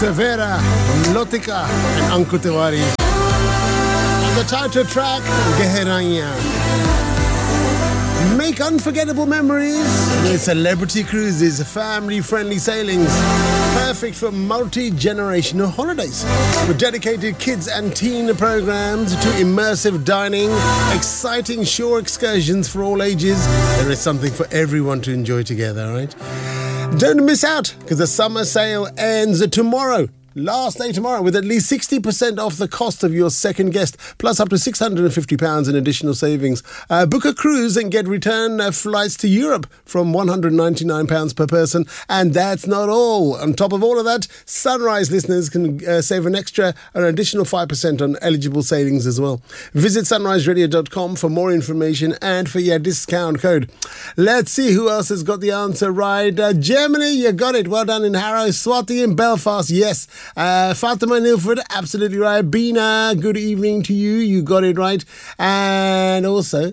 Severa, Lotika and Anku Tiwari. And the title track, Geheranya. Make unforgettable memories with celebrity cruises, family-friendly sailings, perfect for multi-generational holidays. With dedicated kids and teen programs to immersive dining, exciting shore excursions for all ages, there is something for everyone to enjoy together, right? Don't miss out, because the summer sale ends tomorrow. Last day tomorrow with at least 60% off the cost of your second guest, plus up to £650 in additional savings. Book a cruise and get return flights to Europe from £199 per person. And that's not all. On top of all of that, Sunrise listeners can save an additional 5% on eligible savings as well. Visit sunriseradio.com for more information and for your discount code. Let's see who else has got the answer right. Germany, you got it. Well done in Harrow. Swati in Belfast, yes. Fatima in Ilford, absolutely right. Bina, good evening to you. You got it right. And also,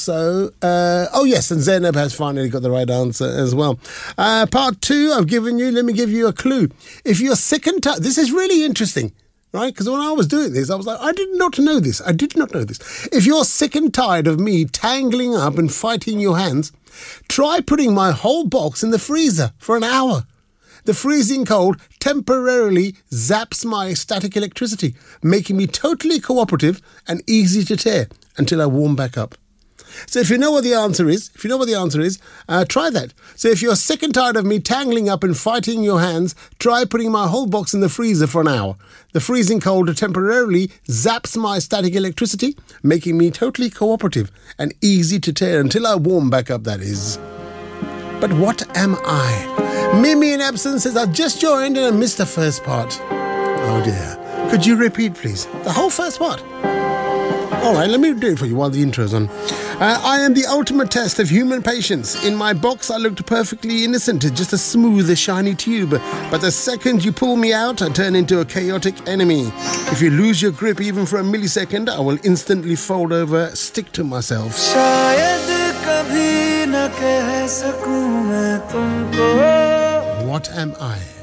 oh yes, and Zainab has finally got the right answer as well. Part 2, I've given you, let me give you a clue. If you're sick and tired, this is really interesting, right? Because when I was doing this, I was like, I did not know this. If you're sick and tired of me tangling up and fighting your hands, try putting my whole box in the freezer for an hour. The freezing cold temporarily zaps my static electricity, making me totally cooperative and easy to tear until I warm back up. So if you know what the answer is, try that. So if you're sick and tired of me tangling up and fighting your hands, try putting my whole box in the freezer for an hour. The freezing cold temporarily zaps my static electricity, making me totally cooperative and easy to tear until I warm back up, that is. But what am I? Mimi in absence says, I just joined and I missed the first part. Oh dear. Could you repeat, please? The whole first part? All right, let me do it for you while the intro's on. I am the ultimate test of human patience. In my box, I looked perfectly innocent, just a smooth, shiny tube. But the second you pull me out, I turn into a chaotic enemy. If you lose your grip even for a millisecond, I will instantly fold over, stick to myself. What am I?